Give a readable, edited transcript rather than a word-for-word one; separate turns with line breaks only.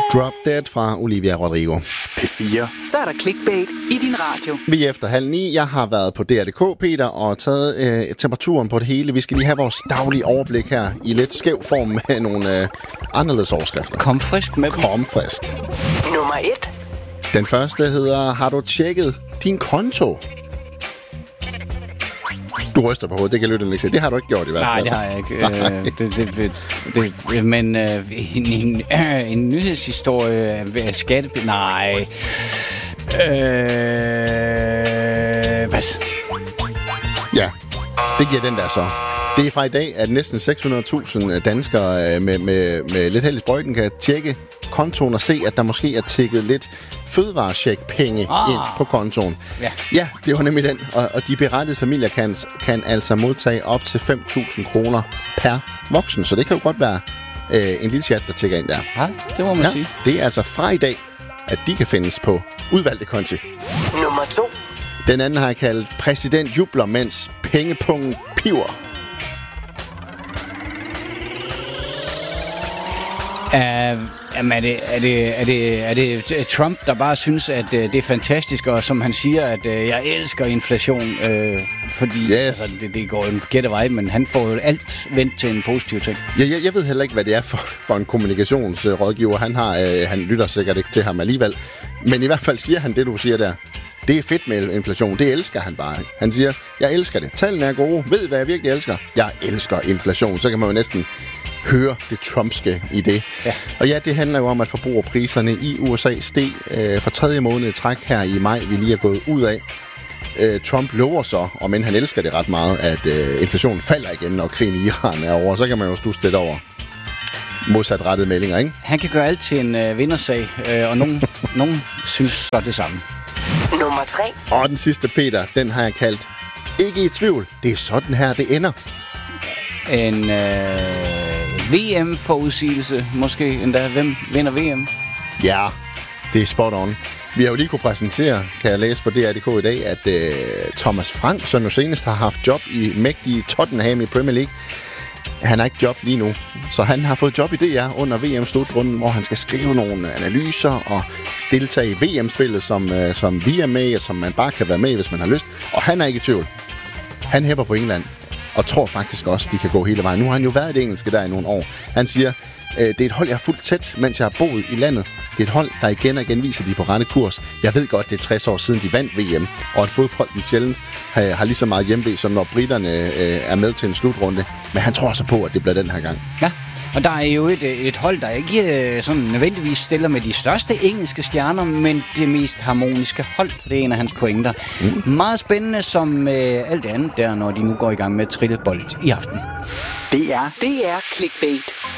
Drop Dead fra Olivia Rodrigo.
P4.
Så er der clickbait i din radio.
Vi er efter 8:30. Jeg har været på DR.dk, Peter, og taget temperaturen på det hele. Vi skal lige have vores daglige overblik her i lidt skæv form med nogle anderledes overskrifter.
Kom frisk med dem.
Kom frisk.
Nummer 1.
Den første hedder, har du tjekket din konto? Du ryster på hovedet, det kan lytte ikke se. Det har du ikke gjort i hvert fald.
Nej, det har jeg ikke. Men en nyhedshistorie af skatte... Nej. Hvad?
Ja, det giver den der så. Det er fra i dag, at næsten 600.000 danskere med lidt held i sprøjten kan tjekke kontoen og se, at der måske er tikket lidt fødevarecheck-penge ind på kontoen. Ja, det var nemlig den. Og de berettede familier kan altså modtage op til 5.000 kroner per voksen. Så det kan jo godt være en lille chat, der tikker ind der.
Ja, det må man sige.
Det er altså fra i dag, at de kan findes på udvalgte konti.
Nummer 2.
Den anden har jeg kaldt præsident jubler, mens pengepungen piver.
Er det Trump, der bare synes, at det er fantastisk, og som han siger, at jeg elsker inflation, fordi altså, det går en forkerte vej, men han får jo alt vendt til en positiv ting.
Jeg ved heller ikke, hvad det er for en kommunikationsrådgiver. Han lytter sikkert ikke til ham alligevel, men i hvert fald siger han det, du siger der. Det er fedt med inflation. Det elsker han bare. Han siger, jeg elsker det. Tallene er gode. Ved, hvad jeg virkelig elsker? Jeg elsker inflation. Så kan man jo næsten høre det trumpske i det. Ja. Og ja, det handler jo om, at forbrugerpriserne i USA steg for 3. måned i træk her i maj, vi lige er gået ud af. Trump lover så, og men han elsker det ret meget, at inflationen falder igen, når krigen i Iran er over. Så kan man jo stusse lidt over modsatrettede meldinger, ikke?
Han kan gøre alt til en vindersag, og nogen synes så det samme.
Nummer 3.
Og den sidste, Peter, den har jeg kaldt ikke i tvivl. Det er sådan her, det ender.
En VM-forudsigelse, måske endda. Hvem vinder VM?
Ja, det er spot on. Vi har jo lige kunne præsentere, kan jeg læse på DR.dk i dag, at Thomas Frank, som jo senest har haft job i mægtige Tottenham i Premier League, han har ikke job lige nu. Så han har fået job i DR under VM-slutrunden, hvor han skal skrive nogle analyser og deltage i VM-spillet, som vi er med, og som man bare kan være med, hvis man har lyst. Og han er ikke i tvivl. Han hæpper på England, og tror faktisk også, de kan gå hele vejen. Nu har han jo været i det engelske der i nogle år. Han siger, det er et hold, jeg har fulgt tæt, mens jeg har boet i landet. Det er et hold, der igen og igen viser, de er på rette kurs. Jeg ved godt, det er 60 år siden, de vandt VM, og at fodbolden sjældent har lige så meget hjemve, som når britterne er med til en slutrunde. Men han tror så på, at det bliver den her gang.
Ja, og der er jo et hold, der ikke sådan nødvendigvis stiller med de største engelske stjerner, men det mest harmoniske hold. Det er en af hans pointer. Meget spændende som alt det andet der, når de nu går i gang med at trille bold i aften.
Det er Clickbait.